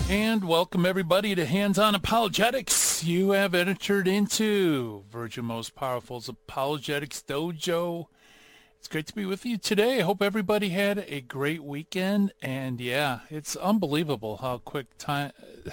And welcome everybody to Hands-On Apologetics. You have entered into Virgin Most Powerful's Apologetics Dojo. It's great to be with you today. I hope everybody had a great weekend. And yeah, it's unbelievable how quick time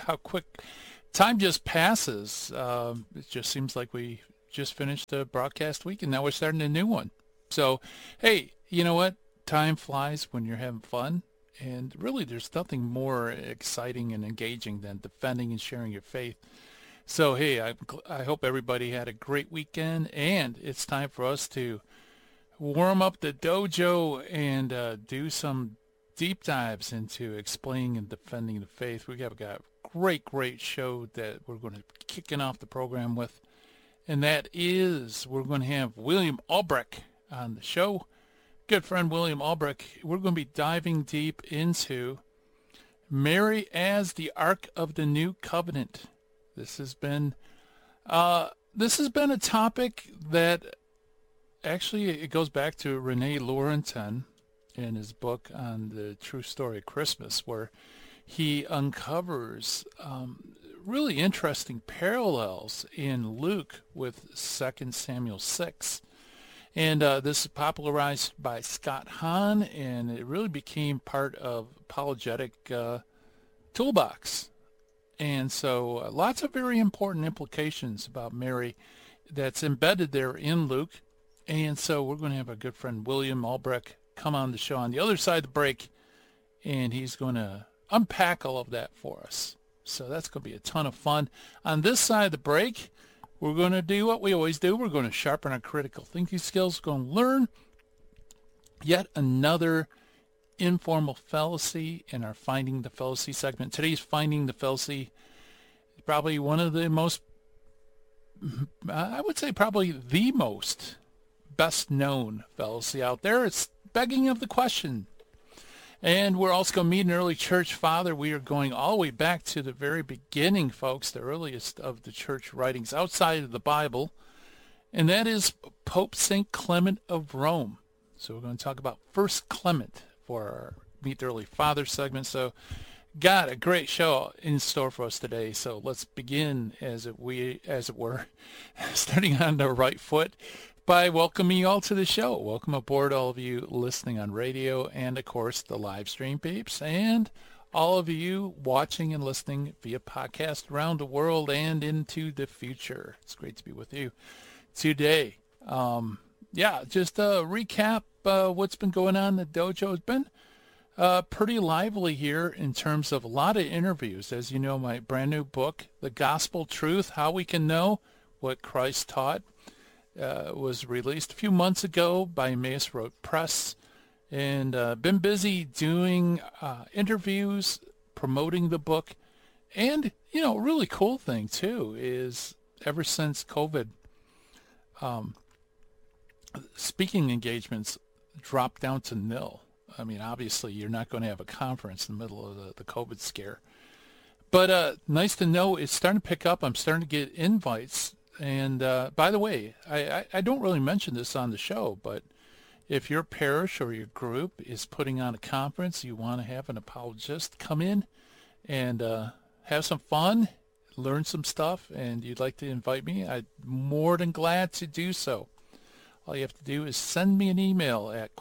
just passes. It just seems like we just finished a broadcast week and now we're starting a new one. So, hey, you know what? Time flies when you're having fun. And really, there's nothing more exciting and engaging than defending and sharing your faith. So, hey, I hope everybody had a great weekend. And it's time for us to warm up the dojo and do some deep dives into explaining and defending the faith. We have got a great show that we're going to be kicking off the program with. And that is, we're going to have William Albrecht on the show. Good friend William Albrecht. We're going to be diving deep into Mary as the Ark of the New Covenant. This has been a topic that actually it goes back to René Laurentin in his book on the true story of Christmas, where he uncovers really interesting parallels in Luke with 2 Samuel 6. And this is popularized by Scott Hahn, and it really became part of apologetic toolbox. And so lots of very important implications about Mary that's embedded there in Luke. And so we're going to have a good friend, William Albrecht, come on the show on the other side of the break, and he's going to unpack all of that for us. So that's going to be a ton of fun. On this side of the break, we're going to do what we always do. We're going to sharpen our critical thinking skills. We're going to learn yet another informal fallacy in our Finding the Fallacy segment. Today's Finding the Fallacy is probably one of the most, I would say probably the most best known fallacy out there. It's begging of the question. And we're also going to meet an early church father. We are going all the way back to the very beginning, folks, the earliest of the church writings outside of the Bible. And that is Pope St. Clement of Rome. So we're going to talk about First Clement for our Meet the Early Father segment. So got a great show in store for us today. So let's begin, as it were, starting on the right foot, by welcoming you all to the show. Welcome aboard, all of you listening on radio and, of course, the live stream peeps, and all of you watching and listening via podcast around the world and into the future. It's great to be with you today. Just a recap what's been going on in the dojo. Has been pretty lively here in terms of a lot of interviews. As you know, my brand new book, The Gospel Truth, How We Can Know What Christ Taught, was released a few months ago by Emmaus Road Press, and been busy doing interviews, promoting the book. And, a really cool thing, too, is ever since COVID, speaking engagements dropped down to nil. I mean, obviously, you're not going to have a conference in the middle of the COVID scare. But nice to know it's starting to pick up. I'm starting to get invites. And by the way, I don't really mention this on the show, but if your parish or your group is putting on a conference, you want to have an apologist come in and have some fun, learn some stuff, and you'd like to invite me, I'm more than glad to do so. All you have to do is send me an email at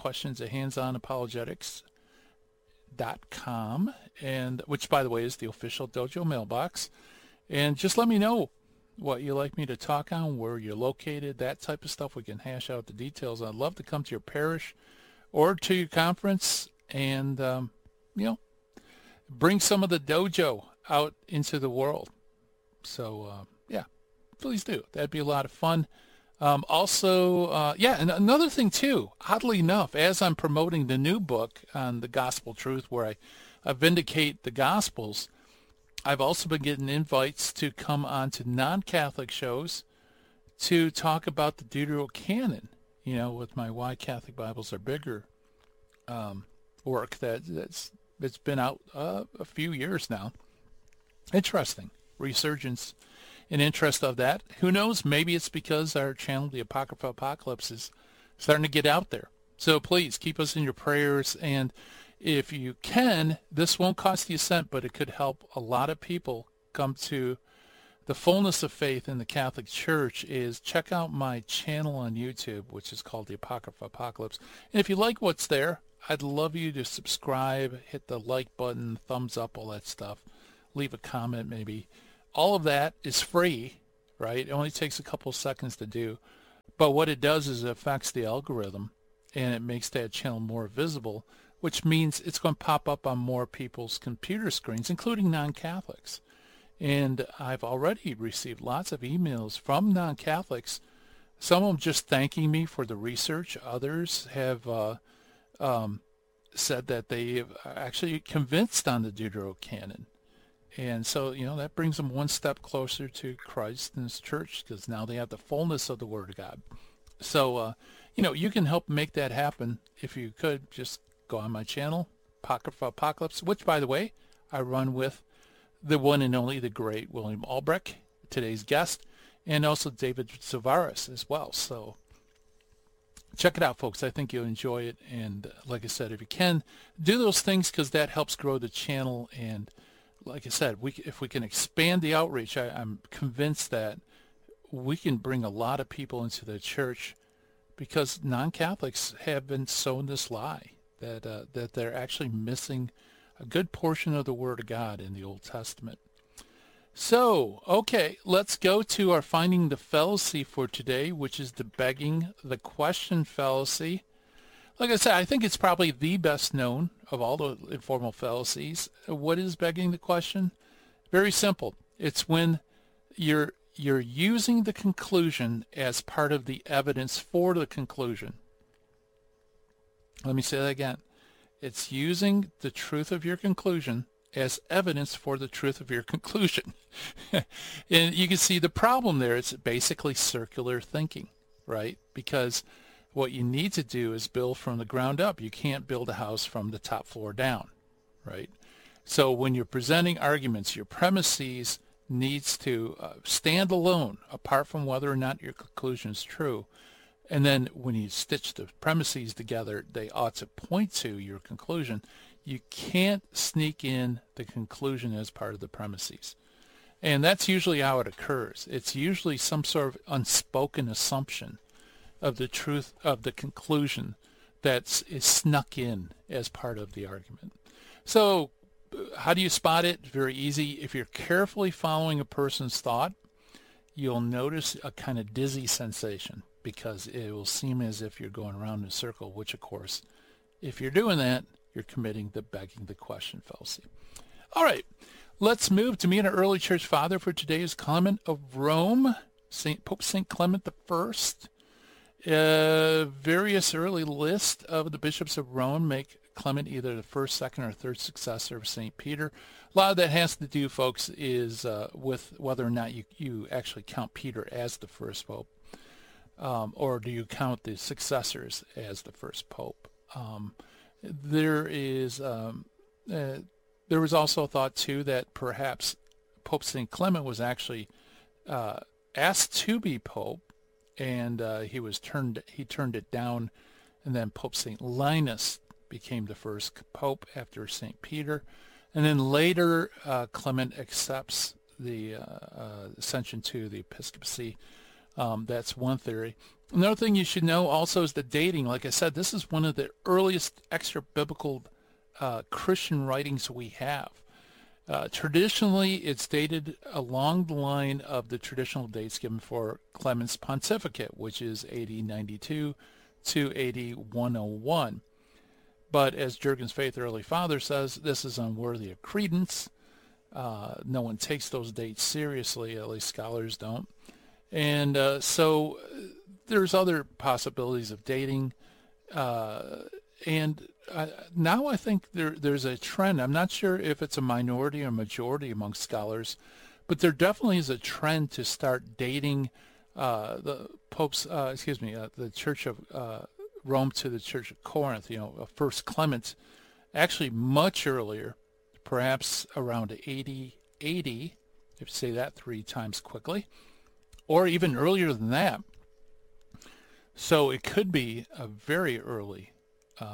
questions@handsonapologetics.com, and which, by the way, is the official dojo mailbox. And just let me know what you like me to talk on, where you're located, that type of stuff. We can hash out the details. I'd love to come to your parish or to your conference and, bring some of the dojo out into the world. So, please do. That'd be a lot of fun. And another thing, too, oddly enough, as I'm promoting the new book on the Gospel Truth, where I vindicate the Gospels, I've also been getting invites to come on to non-Catholic shows to talk about the Deuterocanon, with my Why Catholic Bibles Are Bigger work it's been out a few years now. Interesting resurgence and interest of that. Who knows? Maybe it's because our channel, The Apocrypha Apocalypse, is starting to get out there. So please keep us in your prayers. And if you can, this won't cost you a cent, but it could help a lot of people come to the fullness of faith in the Catholic Church, is check out my channel on YouTube, which is called The Apocrypha Apocalypse. And if you like what's there, I'd love you to subscribe, hit the like button, thumbs up, all that stuff. Leave a comment maybe. All of that is free, right? It only takes a couple of seconds to do. But what it does is it affects the algorithm, and it makes that channel more visible, which means it's going to pop up on more people's computer screens, including non-Catholics. And I've already received lots of emails from non-Catholics, some of them just thanking me for the research. Others have said that they have actually convinced on the Deuterocanon. And so, that brings them one step closer to Christ and his church, because now they have the fullness of the Word of God. So, you can help make that happen. If you could, just go on my channel, Apocrypha Apocalypse, which, by the way, I run with the one and only, the great William Albrecht, today's guest, and also David Zavaris as well. So check it out, folks. I think you'll enjoy it. And like I said, if you can, do those things, because that helps grow the channel. And like I said, if we can expand the outreach, I'm convinced that we can bring a lot of people into the church, because non-Catholics have been sown this lie that they're actually missing a good portion of the Word of God in the Old Testament. So, okay, let's go to our Finding the Fallacy for today, which is the Begging the Question fallacy. Like I said, I think it's probably the best known of all the informal fallacies. What is begging the question? Very simple. It's when you're using the conclusion as part of the evidence for the conclusion. Let me say that again. It's using the truth of your conclusion as evidence for the truth of your conclusion. And you can see the problem there. It's basically circular thinking, right? Because what you need to do is build from the ground up. You can't build a house from the top floor down, right? So when you're presenting arguments, your premises needs to stand alone, apart from whether or not your conclusion is true. And then when you stitch the premises together, they ought to point to your conclusion. You can't sneak in the conclusion as part of the premises. And that's usually how it occurs. It's usually some sort of unspoken assumption of the truth of the conclusion that is snuck in as part of the argument. So how do you spot it? Very easy. If you're carefully following a person's thought, you'll notice a kind of dizzy sensation, because it will seem as if you're going around in a circle, which, of course, if you're doing that, you're committing the begging the question fallacy. All right, let's move to meet an early church father for today is Clement of Rome, Pope St. Clement I. Various early lists of the bishops of Rome make Clement either the first, second, or third successor of St. Peter. A lot of that has to do, folks, is with whether or not you actually count Peter as the first pope. Or do you count the successors as the first pope? There was also thought too that perhaps Pope St. Clement was actually asked to be pope, and he turned it down, and then Pope St. Linus became the first pope after St. Peter, and then later Clement accepts the ascension to the episcopacy. That's one theory. Another thing you should know also is the dating. Like I said, this is one of the earliest extra-biblical Christian writings we have. Traditionally, it's dated along the line of the traditional dates given for Clement's pontificate, which is AD 92 to AD 101. But as Jurgen's Faith Early Father says, this is unworthy of credence. No one takes those dates seriously, at least scholars don't. And so there's other possibilities of dating. And now I think there's a trend. I'm not sure if it's a minority or majority among scholars, but there definitely is a trend to start dating the Church of Rome to the Church of Corinth. First Clement, actually much earlier, perhaps around 80, if you say that 3 times quickly, or even earlier than that. So it could be a very early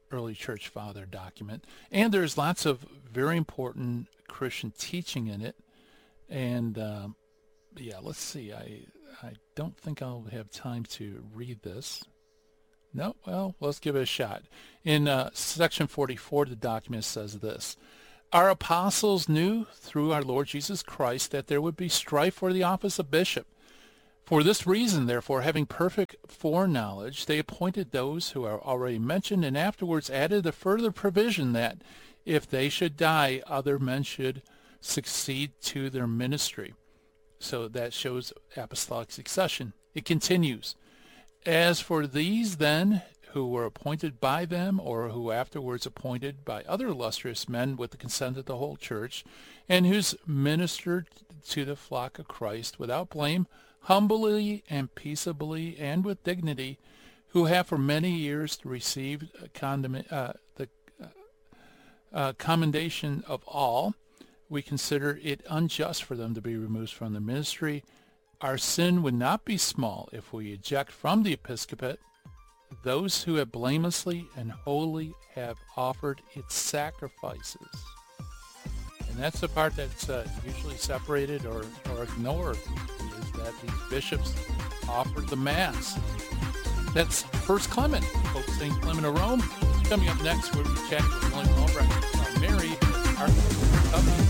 early church father document. And there's lots of very important Christian teaching in it. And yeah, let's see. I don't think I'll have time to read this. No, well, let's give it a shot. In section 44 of the document says this: Our apostles knew through our Lord Jesus Christ that there would be strife for the office of bishop. For this reason, therefore, having perfect foreknowledge, they appointed those who are already mentioned, and afterwards added a further provision that, if they should die, other men should succeed to their ministry. So that shows apostolic succession. It continues. As for these, then, who were appointed by them, or who afterwards appointed by other illustrious men with the consent of the whole church, and who's ministered to the flock of Christ without blame, humbly and peaceably and with dignity, who have for many years received the commendation of all, we consider it unjust for them to be removed from the ministry. Our sin would not be small if we eject from the episcopate those who have blamelessly and wholly have offered its sacrifices. And that's the part that's usually separated or ignored, is that these bishops offered the Mass. That's First Clement, Pope St. Clement of Rome. Coming up next, we'll be chatting with William Albrecht about Mary, our covenant.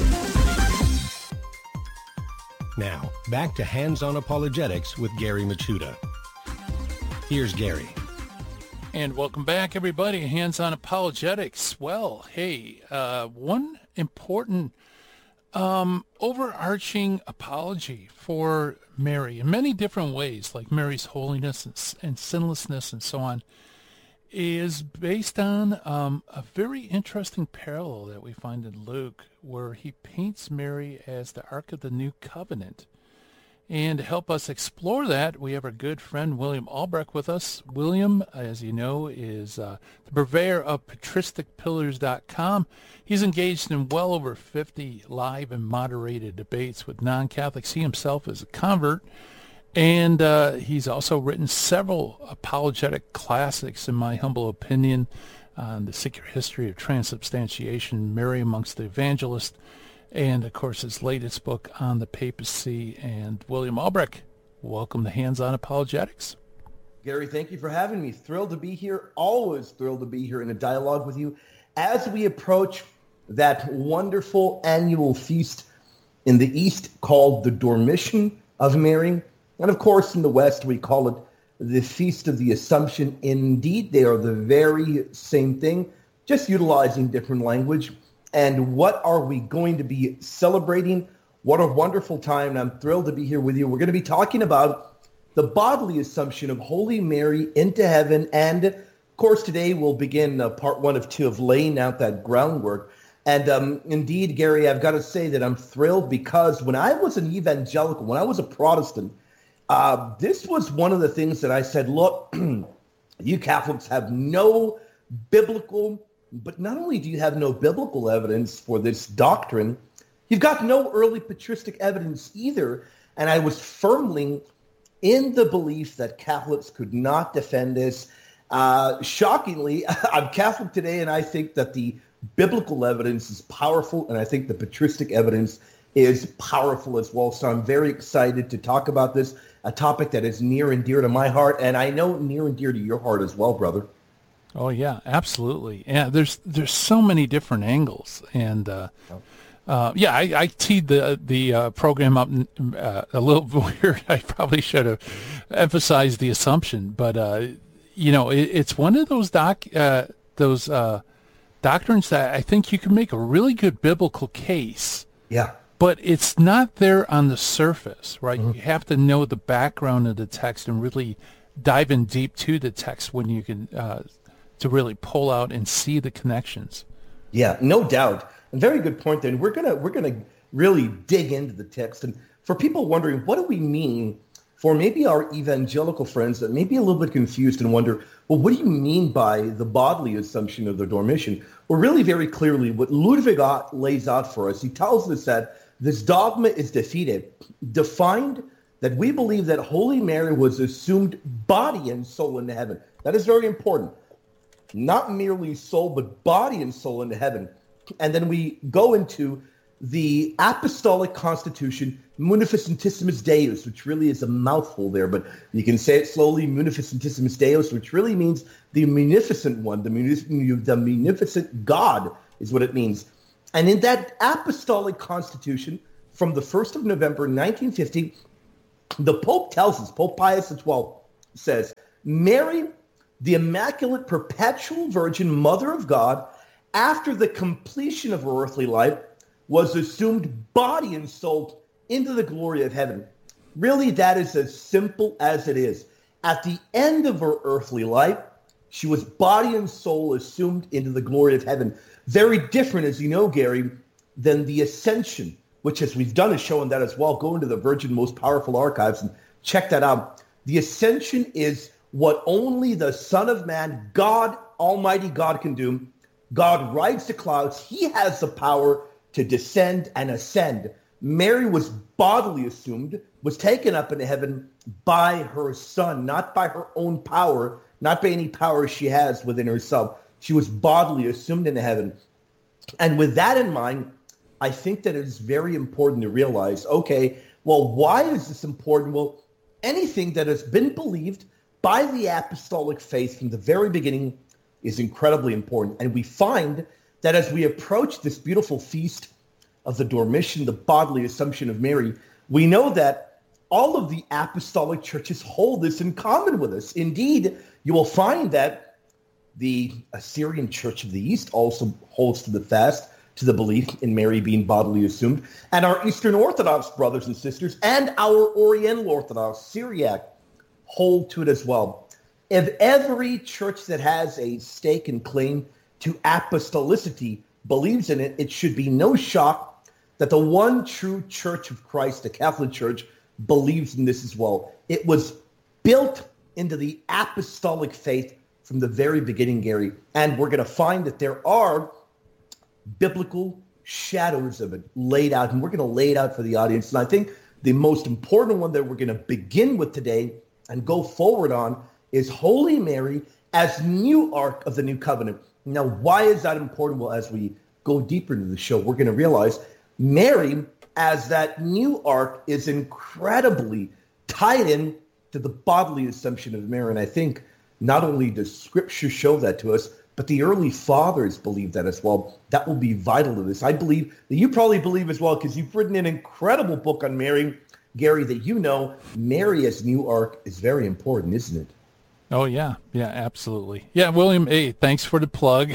Now, back to Hands-On Apologetics with Gary Michuta. Here's Gary. And welcome back, everybody. Hands-On Apologetics. Well, hey, one important overarching apology for Mary in many different ways, like Mary's holiness and sinlessness and so on, is based on a very interesting parallel that we find in Luke, where he paints Mary as the Ark of the New Covenant. And to help us explore that, we have our good friend William Albrecht with us. William, as you know, is the purveyor of patristicpillars.com. He's engaged in well over 50 live and moderated debates with non-Catholics. He himself is a convert. And he's also written several apologetic classics, in my humble opinion, on the secret history of transubstantiation, Mary amongst the evangelists, and, of course, his latest book on the papacy. And William Albrecht, welcome to Hands-On Apologetics. Gary, thank you for having me. Thrilled to be here. Always thrilled to be here in a dialogue with you as we approach that wonderful annual feast in the East called the Dormition of Mary. And of course, in the West, we call it the Feast of the Assumption. Indeed, they are the very same thing, just utilizing different language. And what are we going to be celebrating? What a wonderful time. And I'm thrilled to be here with you. We're going to be talking about the bodily assumption of Holy Mary into heaven. And of course, today we'll begin part 1 of 2 of laying out that groundwork. And indeed, Gary, I've got to say that I'm thrilled because when I was an evangelical, when I was a Protestant, this was one of the things that I said, look, you Catholics have no biblical, but not only do you have no biblical evidence for this doctrine, you've got no early patristic evidence either. And I was firmly in the belief that Catholics could not defend this. Shockingly, I'm Catholic today, and I think that the biblical evidence is powerful, and I think the patristic evidence is powerful as well. So I'm very excited to talk about this, a topic that is near and dear to my heart, and I know near and dear to your heart as well, brother. Oh yeah, absolutely. Yeah, there's so many different angles, and I teed the program up a little weird. I probably should have emphasized the assumption, but it's one of those doctrines that I think you can make a really good biblical case. Yeah. But it's not there on the surface, right? Mm-hmm. You have to know the background of the text and really dive in deep to the text when you can to really pull out and see the connections. Yeah, no doubt. A very good point there. And we're gonna really dig into the text. And for people wondering, what do we mean, for maybe our evangelical friends that may be a little bit confused and wonder, well, what do you mean by the bodily assumption of the Dormition? Well, really very clearly, what Ludwig Ott lays out for us, he tells us that this dogma is defined that we believe that Holy Mary was assumed body and soul into heaven. That is very important. not merely soul, but body and soul into heaven. And then we go into the Apostolic Constitution, Munificentissimus Deus, which really is a mouthful there, but you can say it slowly, Munificentissimus Deus, which really means the munificent one, the munificent God is what it means. And in that Apostolic Constitution, from the 1st of November 1950, the Pope tells us, Pope Pius XII says, Mary, the Immaculate Perpetual Virgin, Mother of God, after the completion of her earthly life, was assumed body and soul into the glory of heaven. Really, that is as simple as it is. At the end of her earthly life, she was body and soul assumed into the glory of heaven. Very different, as you know, Gary, than the ascension, which, as we've done a show on that as well. Go into the Virgin Most Powerful Archives and check that out. The ascension is what only the Son of Man, God, Almighty God, can do. God rides the clouds. He has the power to descend and ascend. Mary was bodily assumed, was taken up into heaven by her Son, not by her own power, not by any power she has within herself. She was bodily assumed into heaven. And with that in mind, I think that it is very important to realize, okay, well, why is this important? Well, anything that has been believed by the apostolic faith from the very beginning is incredibly important. And we find that as we approach this beautiful feast of the Dormition, the bodily assumption of Mary, we know that all of the apostolic churches hold this in common with us. Indeed, you will find that the Assyrian Church of the East also holds to the fast, to the belief in Mary being bodily assumed, and our Eastern Orthodox brothers and sisters and our Oriental Orthodox, Syriac, hold to it as well. If every church that has a stake and claim to apostolicity believes in it, it should be no shock that the one true Church of Christ, the Catholic Church, believes in this as well. It was built into the apostolic faith from the very beginning, Gary, and we're going to find that there are biblical shadows of it laid out, and we're going to lay it out for the audience. And I think the most important one that we're going to begin with today and go forward on is Holy Mary as new Ark of the New Covenant. Now, why is that important? Well, as we go deeper into the show, we're going to realize Mary as that new Ark is incredibly tied in to the bodily assumption of Mary. And I think not only does Scripture show that to us, but the early fathers believe that as well. That will be vital to this. I believe that you probably believe as well, because you've written an incredible book on Mary, Gary, that you know Mary as new Ark is very important, isn't it? Oh, yeah. Yeah, absolutely. Yeah, William, hey, thanks for the plug.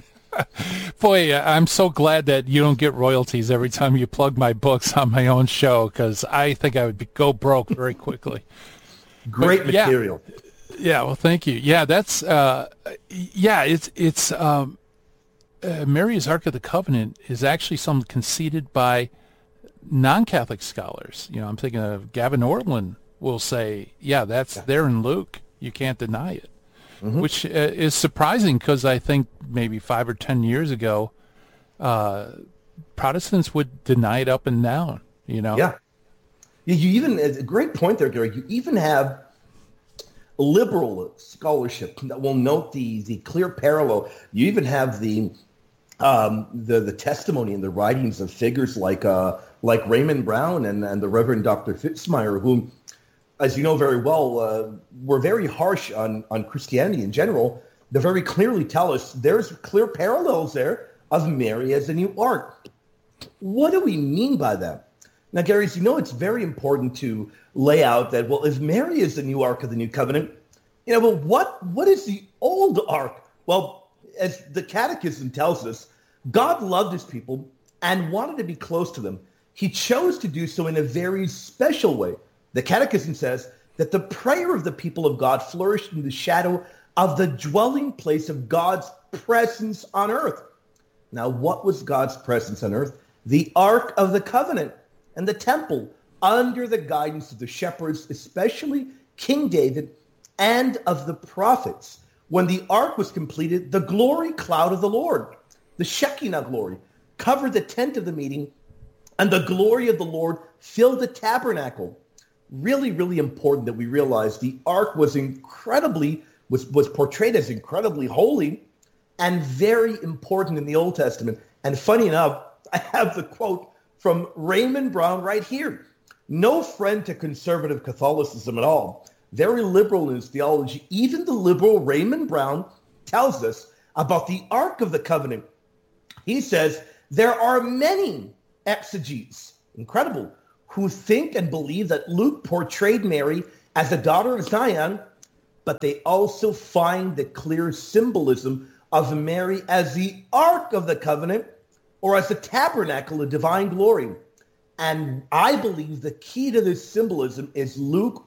Boy, I'm so glad that you don't get royalties every time you plug my books on my own show, because I think I would go broke very quickly. Great material. Yeah, well, thank you. Yeah, that's it's Mary's Ark of the Covenant is actually something conceded by non-Catholic scholars. You know, I'm thinking of Gavin Ortlund will say, that's there in Luke. You can't deny it, which is surprising, because I think maybe 5 or 10 years ago, Protestants would deny it up and down, you know? Yeah. You even, a great point there, Gary, you even have liberal scholarship that will note the clear parallel. You even have the testimony and the writings of figures like Raymond Brown and the Reverend Dr. Fitzmyer, whom, as you know very well, were very harsh on Christianity in general. They very clearly tell us there's clear parallels there of Mary as a new Ark. What do we mean by that? Now, Gary, as you know, it's very important to lay out that, well, if Mary is the new Ark of the New Covenant, but what is the old Ark? Well, as the Catechism tells us, God loved his people and wanted to be close to them. He chose to do so in a very special way. The Catechism says that the prayer of the people of God flourished in the shadow of the dwelling place of God's presence on earth. Now, what was God's presence on earth? The Ark of the Covenant and the temple under the guidance of the shepherds, especially King David, and of the prophets. When the ark was completed, the glory cloud of the Lord, the Shekinah glory, covered the tent of the meeting, and the glory of the Lord filled the tabernacle. Really, really important that we realize the ark was portrayed as incredibly holy, and very important in the Old Testament. And funny enough, I have the quote from Raymond Brown right here. No friend to conservative Catholicism at all. Very liberal in his theology. Even the liberal Raymond Brown tells us about the Ark of the Covenant. He says, there are many exegetes, incredible, who think and believe that Luke portrayed Mary as a daughter of Zion, but they also find the clear symbolism of Mary as the Ark of the Covenant or as the tabernacle of divine glory. And I believe the key to this symbolism is Luke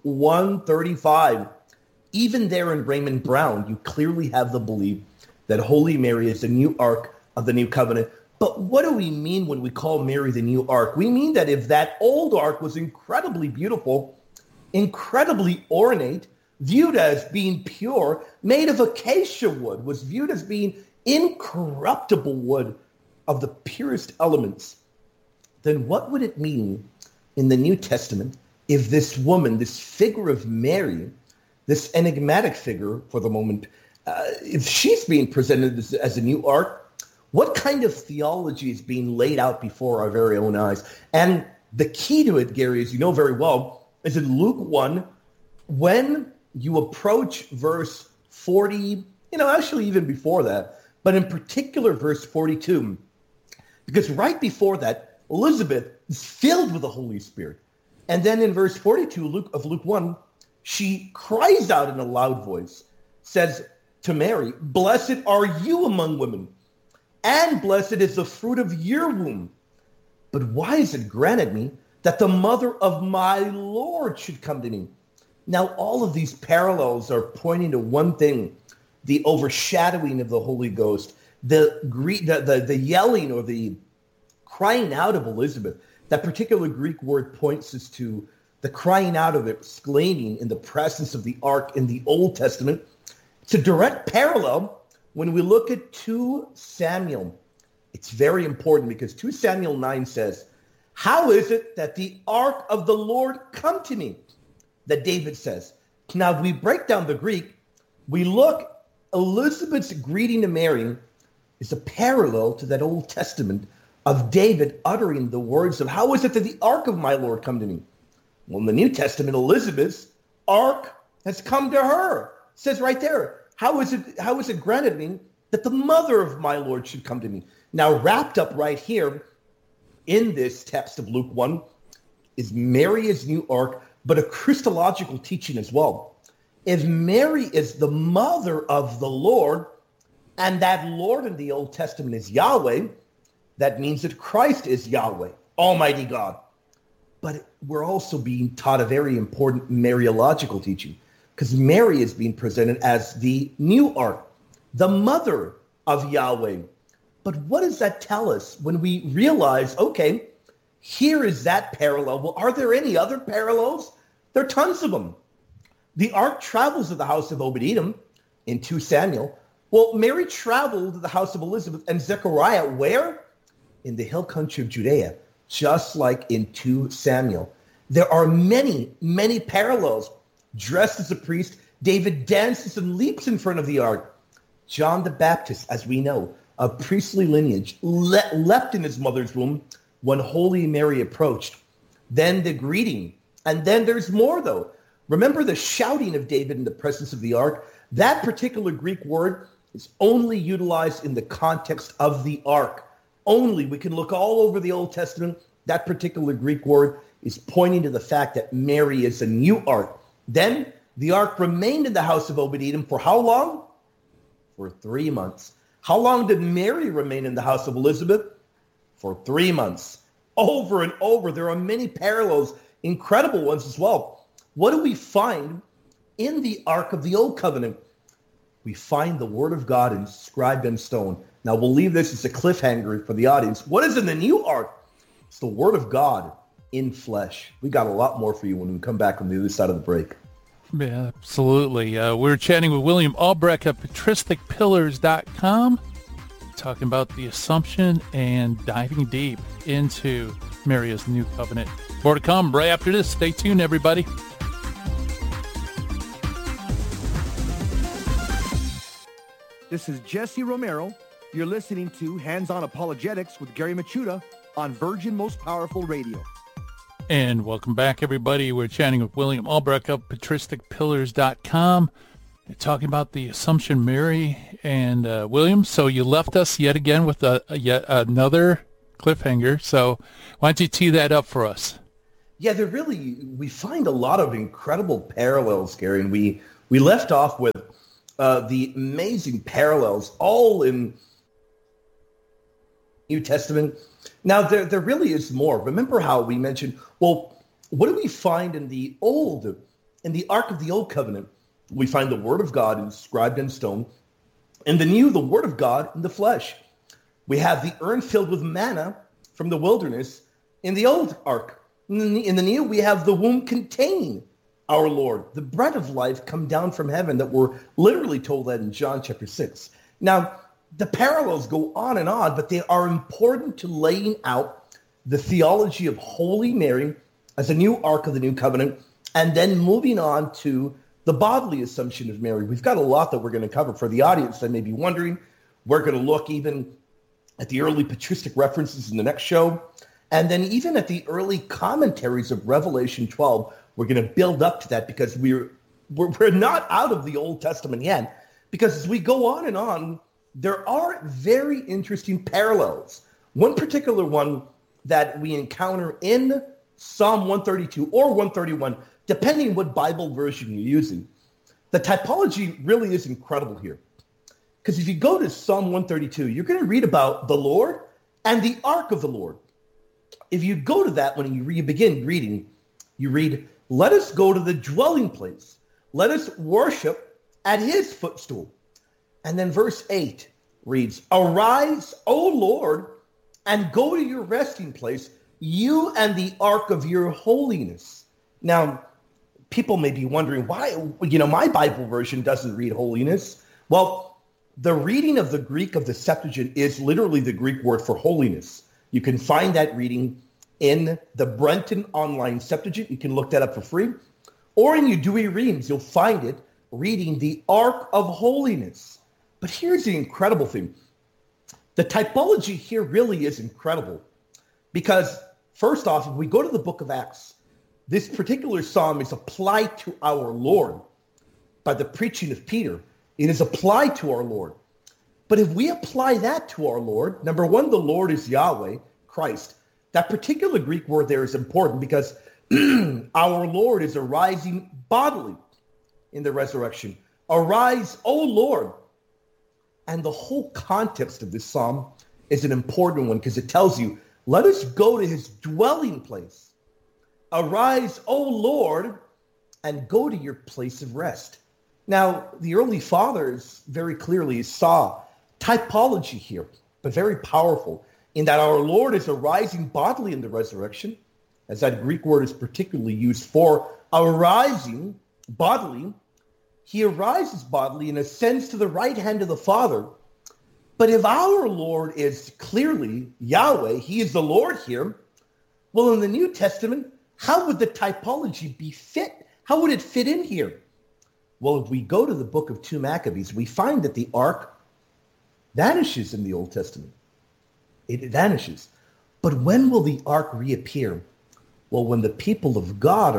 1:35. Even there in Raymond Brown, you clearly have the belief that Holy Mary is the new Ark of the new covenant. But what do we mean when we call Mary the new Ark? We mean that if that old Ark was incredibly beautiful, incredibly ornate, viewed as being pure, made of acacia wood, was viewed as being incorruptible wood of the purest elements, then what would it mean in the New Testament if this woman, this figure of Mary, this enigmatic figure for the moment, if she's being presented as a new Ark, what kind of theology is being laid out before our very own eyes? And the key to it, Gary, as you know very well, is in Luke 1, when you approach verse 40, actually even before that, but in particular verse 42, because right before that, Elizabeth is filled with the Holy Spirit. And then in verse 42 of Luke 1, she cries out in a loud voice, says to Mary, "Blessed are you among women, and blessed is the fruit of your womb. But why is it granted me that the mother of my Lord should come to me?" Now, all of these parallels are pointing to one thing, the overshadowing of the Holy Ghost, the yelling or the crying out of Elizabeth. That particular Greek word points us to the crying out of exclaiming in the presence of the ark in the Old Testament. It's a direct parallel when we look at 2 Samuel. It's very important because 2 Samuel 9 says, "How is it that the ark of the Lord come to me?" That David says. Now, if we break down the Greek, we look, Elizabeth's greeting to Mary is a parallel to that Old Testament of David uttering the words of, "How is it that the ark of my Lord come to me?" Well, in the New Testament, Elizabeth's ark has come to her. It says right there, how is it granted me that the mother of my Lord should come to me? Now, wrapped up right here in this text of Luke 1 is Mary's new ark, but a Christological teaching as well. If Mary is the mother of the Lord, and that Lord in the Old Testament is Yahweh, that means that Christ is Yahweh, Almighty God. But we're also being taught a very important Mariological teaching, because Mary is being presented as the new ark, the mother of Yahweh. But what does that tell us when we realize, okay, here is that parallel? Well, are there any other parallels? There are tons of them. The ark travels to the house of Obed-Edom in 2 Samuel. Well, Mary traveled to the house of Elizabeth and Zechariah. Where? In the hill country of Judea, just like in 2 Samuel. There are many, many parallels. Dressed as a priest, David dances and leaps in front of the ark. John the Baptist, as we know, of priestly lineage, leapt in his mother's womb when Holy Mary approached. Then the greeting. And then there's more, though. Remember the shouting of David in the presence of the ark? That particular Greek word is only utilized in the context of the ark. Only. We can look all over the Old Testament. That particular Greek word is pointing to the fact that Mary is a new ark. Then the ark remained in the house of Obed-Edom for how long? For 3 months. How long did Mary remain in the house of Elizabeth? For 3 months. Over and over. There are many parallels, incredible ones as well. What do we find in the ark of the Old Covenant? We find the word of God inscribed in stone. Now, we'll leave this as a cliffhanger for the audience. What is in the new ark? It's the word of God in flesh. We got a lot more for you when we come back on the other side of the break. Yeah, absolutely. We're chatting with William Albrecht of patristicpillars.com, talking about the Assumption and diving deep into Mary's new covenant. More to come right after this. Stay tuned, everybody. This is Jesse Romero. You're listening to Hands On Apologetics with Gary Machuda on Virgin Most Powerful Radio. And welcome back, everybody. We're chatting with William Albrecht of patristicpillars.com. We're talking about the Assumption Mary. And William, so you left us yet again with yet another cliffhanger. So why don't you tee that up for us? Yeah, we find a lot of incredible parallels, Gary. And we left off with the amazing parallels all in New Testament. Now, there really is more. Remember how we mentioned, well, what do we find in the Ark of the Old Covenant? We find the Word of God inscribed in stone. In the New, the Word of God in the flesh. We have the urn filled with manna from the wilderness in the Old Ark. In the New, we have the womb containing our Lord, the bread of life come down from heaven that we're literally told that in John chapter 6. Now, the parallels go on, but they are important to laying out the theology of Holy Mary as a new Ark of the New Covenant, and then moving on to the bodily Assumption of Mary. We've got a lot that we're going to cover. For the audience that may be wondering, we're going to look even at the early patristic references in the next show, and then even at the early commentaries of Revelation 12. We're going to build up to that because we're not out of the Old Testament yet. Because as we go on, there are very interesting parallels. One particular one that we encounter in Psalm 132 or 131, depending what Bible version you're using. The typology really is incredible here. Because if you go to Psalm 132, you're going to read about the Lord and the Ark of the Lord. If you go to that, when you begin reading, you read, "Let us go to the dwelling place. Let us worship at his footstool." And then verse 8 reads, "Arise, O Lord, and go to your resting place, you and the ark of your holiness." Now, people may be wondering why, my Bible version doesn't read holiness. Well, the reading of the Greek of the Septuagint is literally the Greek word for holiness. You can find that reading in the Brenton Online Septuagint. You can look that up for free. Or in your Douay-Rheims, you'll find it reading the Ark of Holiness. But here's the incredible thing. The typology here really is incredible. Because first off, if we go to the book of Acts, this particular psalm is applied to our Lord by the preaching of Peter. It is applied to our Lord. But if we apply that to our Lord, number one, the Lord is Yahweh, Christ. That particular Greek word there is important because our Lord is arising bodily in the resurrection. Arise, O Lord. And the whole context of this psalm is an important one because it tells you, let us go to his dwelling place. Arise, O Lord, and go to your place of rest. Now, the early fathers very clearly saw typology here, but very powerful, in that our Lord is arising bodily in the resurrection, as that Greek word is particularly used for arising bodily. He arises bodily and ascends to the right hand of the Father. But if our Lord is clearly Yahweh, he is the Lord here, well, in the New Testament, how would the typology be fit? How would it fit in here? Well, if we go to the book of 2 Maccabees, we find that the ark vanishes in the Old Testament. It vanishes. But when will the ark reappear? Well, when the people of God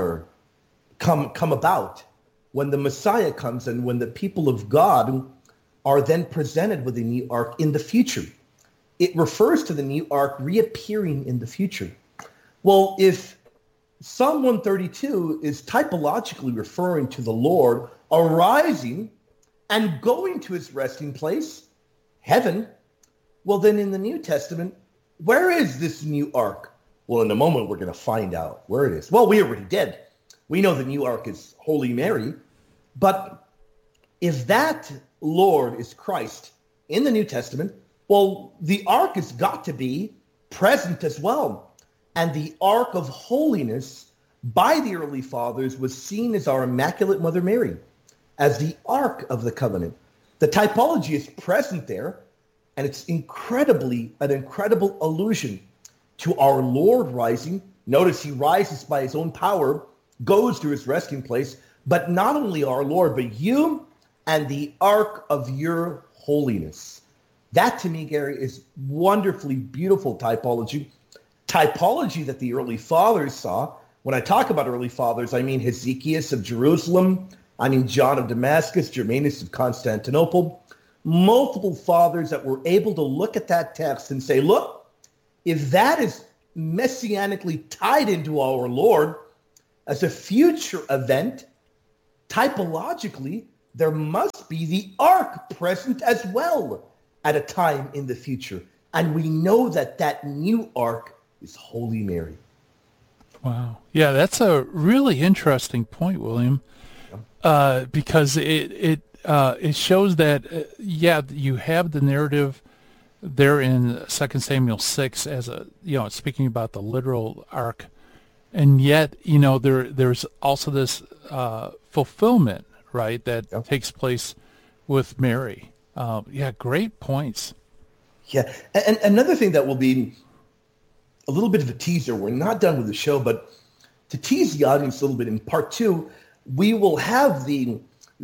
come about, when the Messiah comes and when the people of God are then presented with a new ark in the future. It refers to the new ark reappearing in the future. Well, if Psalm 132 is typologically referring to the Lord arising and going to his resting place, heaven, well, then in the New Testament, where is this new ark? Well, in a moment, we're going to find out where it is. Well, we already did. We know the new ark is Holy Mary. But if that Lord is Christ in the New Testament, well, the ark has got to be present as well. And the ark of holiness by the early fathers was seen as our Immaculate Mother Mary, as the ark of the covenant. The typology is present there, and it's an incredible allusion to our Lord rising. Notice he rises by his own power, goes to his resting place, but not only our Lord, but you and the ark of your holiness. That to me, Gary, is wonderfully beautiful typology that the early fathers saw. When I talk about early fathers, I mean Hezekiah of Jerusalem, I mean John of Damascus, Germanus of Constantinople, multiple fathers that were able to look at that text and say, look, if that is messianically tied into our Lord as a future event, typologically, there must be the ark present as well at a time in the future. And we know that that new ark is Holy Mary. Wow. Yeah, that's a really interesting point, William, because it shows that, you have the narrative there in 2 Samuel 6 as speaking about the literal ark. And yet, there's also this fulfillment, right, that takes place with Mary. Great points. Yeah, and another thing that will be a little bit of a teaser, we're not done with the show, but to tease the audience a little bit, in part 2, we will have the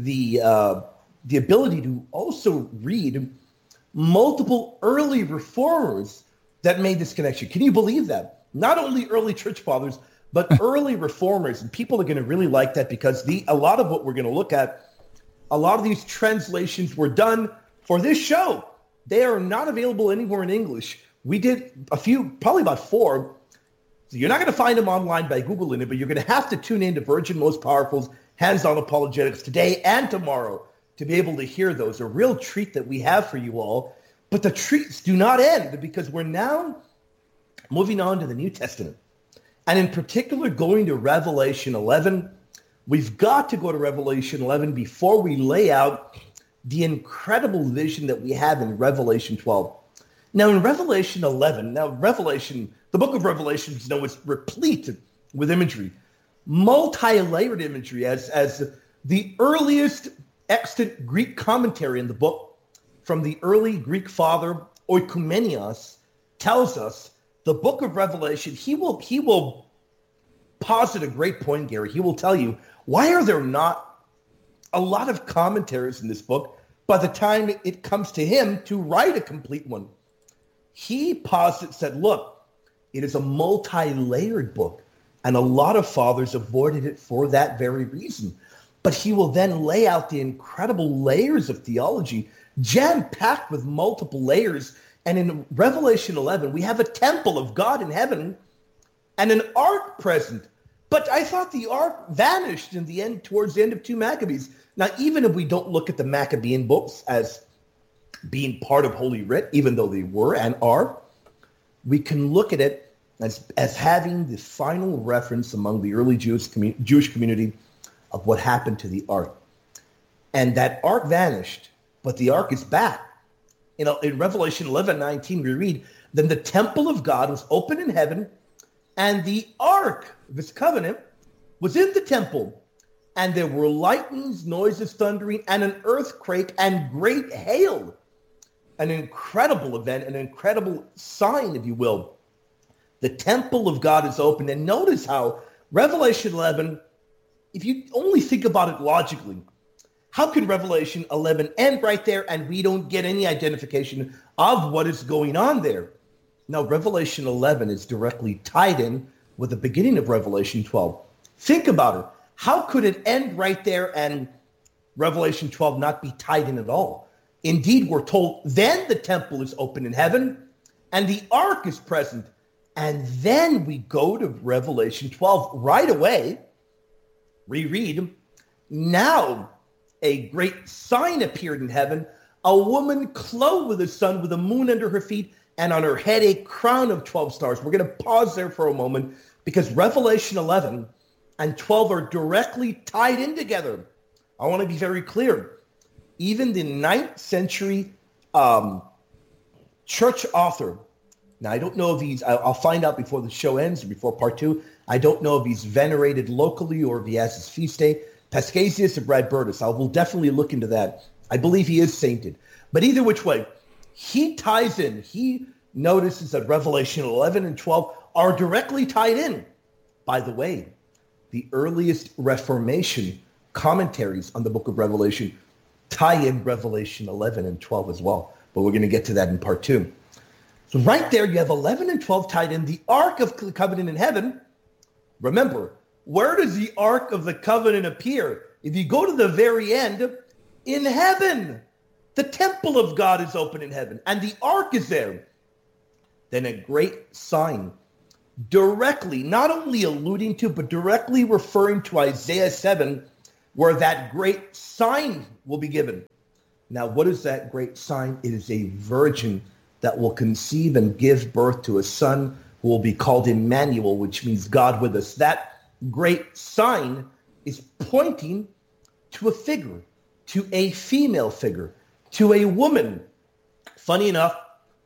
ability to also read multiple early reformers that made this connection. Can you believe that? Not only early church fathers, but early reformers. And people are going to really like that because a lot of what we're going to look at, a lot of these translations were done for this show. They are not available anywhere in English. We did a few, probably about 4. So you're not going to find them online by Googling it, but you're going to have to tune in to Virgin Most Powerful's Hands-On Apologetics today and tomorrow to be able to hear those. A real treat that we have for you all. But the treats do not end because we're now moving on to the New Testament. And in particular, going to Revelation 11. We've got to go to Revelation 11 before we lay out the incredible vision that we have in Revelation 12. Now, in Revelation 11, the book of Revelation, is replete with imagery, multi-layered imagery, as the earliest extant Greek commentary in the book from the early Greek father Oikoumenios tells us. The book of Revelation, he will posit a great point, Gary. He will tell you, why are there not a lot of commentaries in this book by the time it comes to him to write a complete one? He posits that, look, it is a multi-layered book, and a lot of fathers avoided it for that very reason. But he will then lay out the incredible layers of theology, jam-packed with multiple layers. And in Revelation 11, we have a temple of God in heaven and an ark present. But I thought the ark vanished towards the end of 2 Maccabees. Now, even if we don't look at the Maccabean books as being part of Holy Writ, even though they were and are, we can look at it as having the final reference among the early Jewish community of what happened to the ark. And that ark vanished, but the ark is back. In Revelation 11:19, we read, then the temple of God was open in heaven, and the ark of his covenant was in the temple. And there were lightnings, noises, thundering, and an earthquake, and great hail. An incredible event, an incredible sign, if you will. The temple of God is open. And notice how Revelation 11, if you only think about it logically, how can Revelation 11 end right there and we don't get any identification of what is going on there? Now, Revelation 11 is directly tied in with the beginning of Revelation 12. Think about it. How could it end right there and Revelation 12 not be tied in at all? Indeed, we're told, then the temple is open in heaven and the ark is present. And then we go to Revelation 12 right away. Reread, now a great sign appeared in heaven, a woman clothed with the sun, with the moon under her feet, and on her head a crown of 12 stars. We're going to pause there for a moment because Revelation 11 and 12 are directly tied in together. I want to be very clear. Even the 9th century church author, now I don't know if I'll find out before the show ends, or before part 2. I don't know if he's venerated locally or if he has his feast day. Paschasius of Bradburtis. I will definitely look into that. I believe he is sainted. But either which way, he ties in. He notices that Revelation 11 and 12 are directly tied in. By the way, the earliest Reformation commentaries on the book of Revelation tie in Revelation 11 and 12 as well. But we're going to get to that in part 2. So right there, you have 11 and 12 tied in. The Ark of the Covenant in heaven. Remember, where does the Ark of the Covenant appear? If you go to the very end, in heaven. The temple of God is open in heaven, and the Ark is there. Then a great sign, directly, not only alluding to, but directly referring to Isaiah 7, where that great sign will be given. Now, what is that great sign? It is a virgin that will conceive and give birth to a son who will be called Emmanuel, which means God with us. That great sign is pointing to a figure, to a female figure, to a woman. Funny enough,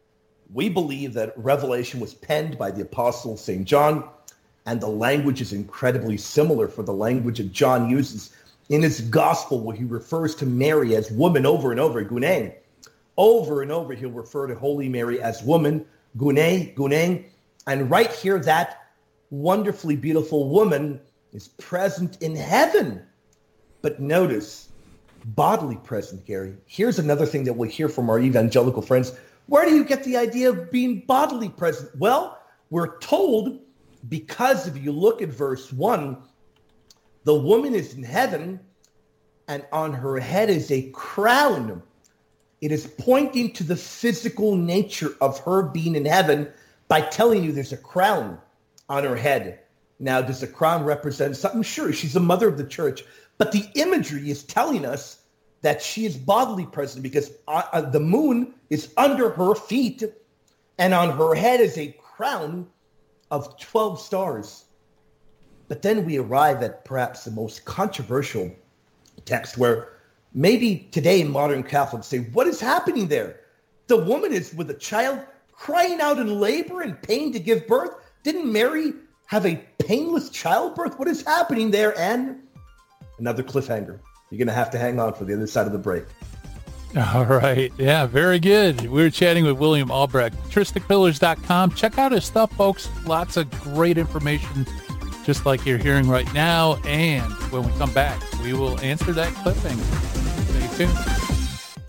we believe that Revelation was penned by the Apostle St. John, and the language is incredibly similar for the language that John uses in his gospel, where he refers to Mary as woman over and over, Guneng. Over and over, he'll refer to Holy Mary as woman, Guneng. And right here, that wonderfully beautiful woman is present in heaven. But notice, bodily present, Gary. Here's another thing that we'll hear from our evangelical friends. Where do you get the idea of being bodily present? Well, we're told, because if you look at verse 1, the woman is in heaven, and on her head is a crown. It is pointing to the physical nature of her being in heaven by telling you there's a crown on her head. Now, does the crown represent something? Sure, she's the mother of the church. But the imagery is telling us that she is bodily present because the moon is under her feet, and on her head is a crown of 12 stars. But then we arrive at perhaps the most controversial text, where maybe today modern Catholics say, what is happening there? The woman is with a child crying out in labor and pain to give birth. Didn't Mary have a painless childbirth? What is happening there? And another cliffhanger. You're going to have to hang on for the other side of the break. All right. Yeah, very good. We were chatting with William Albrecht, patristicpillars.com. Check out his stuff, folks. Lots of great information, just like you're hearing right now. And when we come back, we will answer that cliffhanger. Stay tuned.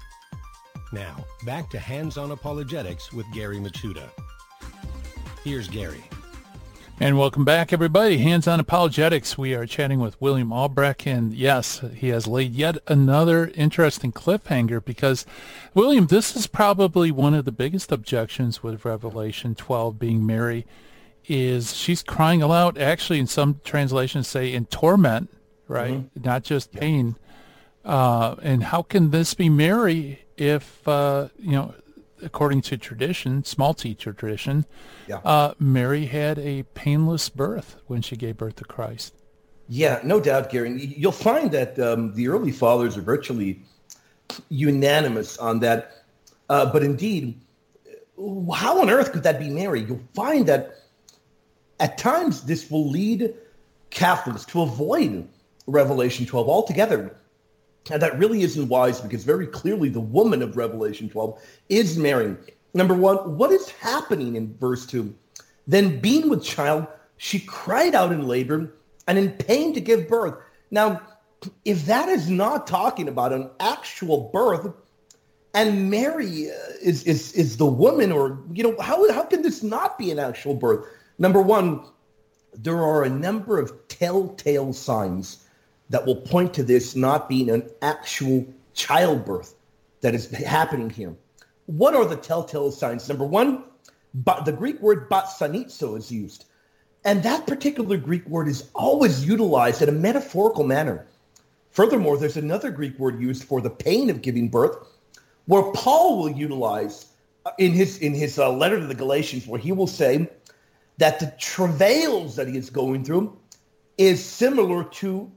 Now, back to Hands-On Apologetics with Gary Machuda. Here's Gary. And welcome back, everybody. Hands-On Apologetics. We are chatting with William Albrecht, and yes, he has laid yet another interesting cliffhanger because, William, this is probably one of the biggest objections with Revelation 12 being Mary, is she's crying aloud, actually in some translations say in torment, right? Mm-hmm. Not just pain. And how can this be Mary if, according to tradition, small t tradition, Mary had a painless birth when she gave birth to Christ. Yeah, no doubt, Gary. You'll find that the early fathers are virtually unanimous on that. But indeed, how on earth could that be Mary? You'll find that at times this will lead Catholics to avoid Revelation 12 altogether. And that really isn't wise, because very clearly the woman of Revelation 12 is Mary. Number one, what is happening in verse 2? Then being with child, she cried out in labor and in pain to give birth. Now, if that is not talking about an actual birth, and Mary is the woman, or, how can this not be an actual birth? Number one, there are a number of telltale signs that will point to this not being an actual childbirth that is happening here. What are the telltale signs? Number one, the Greek word batsanizo is used. And that particular Greek word is always utilized in a metaphorical manner. Furthermore, there's another Greek word used for the pain of giving birth, where Paul will utilize in his letter to the Galatians, where he will say that the travails that he is going through is similar to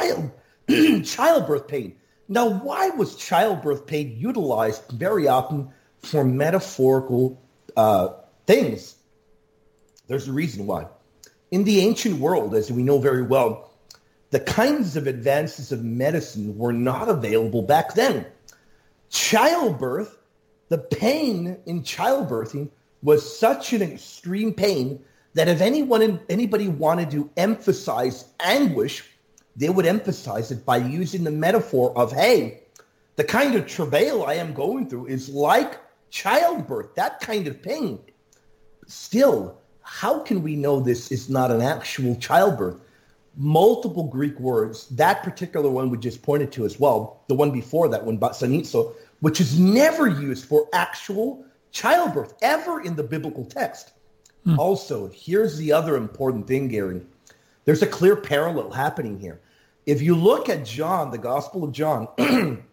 childbirth pain. Now, why was childbirth pain utilized very often for metaphorical things? There's a reason why. In the ancient world, as we know very well, the kinds of advances of medicine were not available back then. Childbirth, the pain in childbirthing was such an extreme pain that if anybody wanted to emphasize anguish, they would emphasize it by using the metaphor of, hey, The kind of travail I am going through is like childbirth, that kind of pain. Still, how can we know this is not an actual childbirth? Multiple Greek words, that particular one we just pointed to as well, the one before that one, batsanizo, which is never used for actual childbirth ever in the biblical text. Also, here's the other important thing, Gary. There's a clear parallel happening here. If you look at John, the Gospel of John,